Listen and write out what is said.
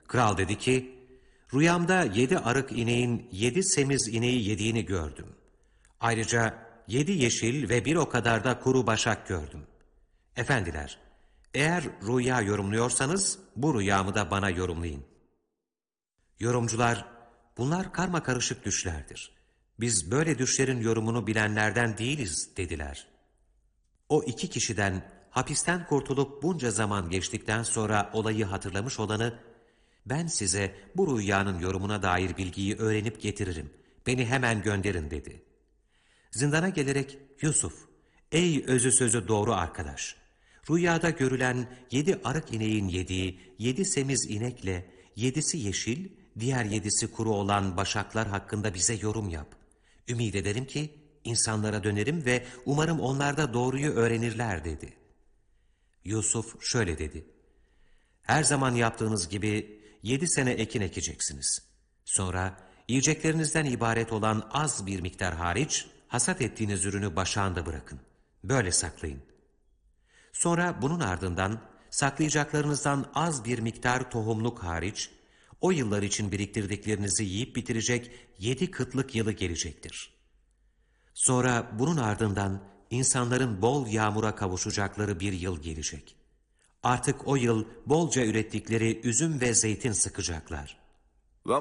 Kral dedi ki, rüyamda 7 arık ineğin 7 semiz ineği yediğini gördüm. Ayrıca 7 yeşil ve bir o kadar da kuru başak gördüm. Efendiler, eğer rüya yorumluyorsanız bu rüyamı da bana yorumlayın. Yorumcular, bunlar karmakarışık düşlerdir. Biz böyle düşlerin yorumunu bilenlerden değiliz dediler. O 2 kişiden hapisten kurtulup bunca zaman geçtikten sonra olayı hatırlamış olanı, ben size bu rüyanın yorumuna dair bilgiyi öğrenip getiririm, beni hemen gönderin dedi. Zindana gelerek Yusuf, ey özü sözü doğru arkadaş, rüyada görülen 7 arık ineğin yediği 7 semiz inekle 7'si yeşil, diğer 7'si kuru olan başaklar hakkında bize yorum yap. Ümid ederim ki insanlara dönerim ve umarım onlar da doğruyu öğrenirler dedi. Yusuf şöyle dedi. Her zaman yaptığınız gibi 7 sene ekin ekeceksiniz. Sonra yiyeceklerinizden ibaret olan az bir miktar hariç hasat ettiğiniz ürünü başağında bırakın. Böyle saklayın. Sonra bunun ardından saklayacaklarınızdan az bir miktar tohumluk hariç o yıllar için biriktirdiklerinizi yiyip bitirecek 7 kıtlık yılı gelecektir. Sonra bunun ardından insanların bol yağmura kavuşacakları bir yıl gelecek. Artık o yıl bolca ürettikleri üzüm ve zeytin sıkacaklar.